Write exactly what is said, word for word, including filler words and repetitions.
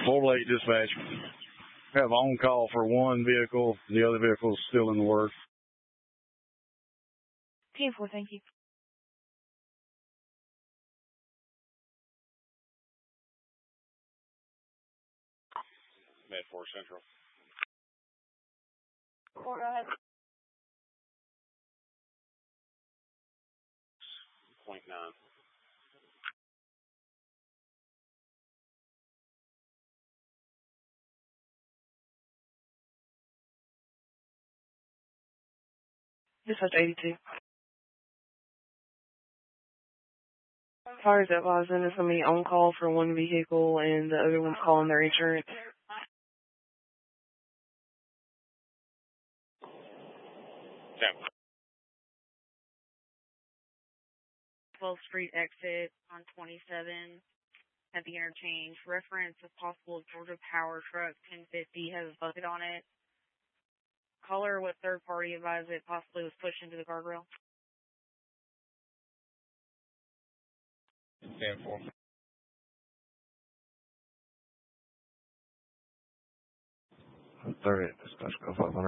four eight dispatch. Have on call for one vehicle. The other vehicle is still in the works. ten four, thank you. Med four Central. Four, go ahead. Point nine. Dispatch eighty-two. Fires advising is going to be on call for one vehicle and the other one's calling their insurance. ten. twelfth Street exit on twenty-seven at the interchange. Reference if possible Georgia Power Truck ten fifty has a bucket on it. Caller with third party advised it possibly was pushed into the guardrail. ten four. thirty, dispatch, go five hundred.